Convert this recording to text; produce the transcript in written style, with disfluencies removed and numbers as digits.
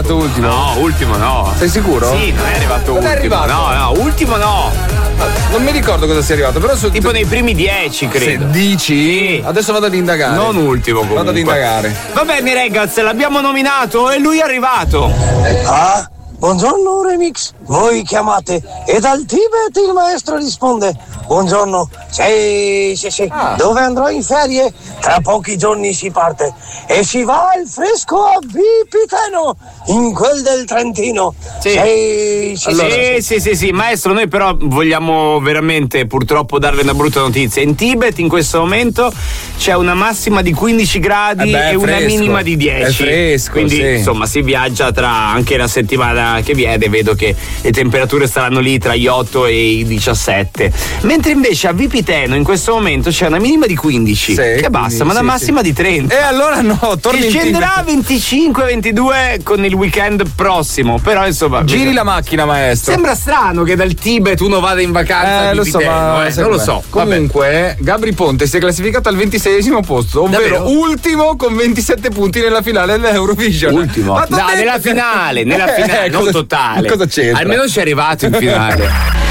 arrivato ultimo? No, ultimo no. Sei sicuro? Sì, non è arrivato non ultimo. È arrivato. No, ultimo no. Non mi ricordo cosa sia arrivato, però tipo nei primi 10, credo. Se dici? Sì. Adesso vado ad indagare. Non ultimo comunque. Vado ad indagare. Va bene ragazzi, l'abbiamo nominato e lui è arrivato. Ah, buongiorno Remix, voi chiamate e dal Tibet il maestro risponde: buongiorno, sì. Dove andrò in ferie? Tra pochi giorni si parte e si va al fresco a Vipiteno, in quel del Trentino. Sì, maestro, noi però vogliamo veramente purtroppo darle una brutta notizia. In Tibet in questo momento c'è una massima di 15 gradi e una minima di 10. È fresco, quindi sì. insomma si viaggia tra anche la settimana che viene, vedo che le temperature saranno lì tra gli 8 e i 17. Mentre invece a Vipiteno in questo momento c'è una minima di 15, che basta, ma una massima di 30. E allora no, torni in scenderà a 25-22 con il weekend prossimo, però insomma giri la macchina, maestro. Sembra strano che dal Tibet uno vada in vacanza a Vipiteno, non lo so. Comunque Gabri Ponte si è classificato al 26esimo posto, ovvero davvero? Ultimo con 27 punti nella finale dell'Eurovision. Ultimo? No, nella finale, non totale. Cosa c'entra? Almeno ci è arrivato in finale.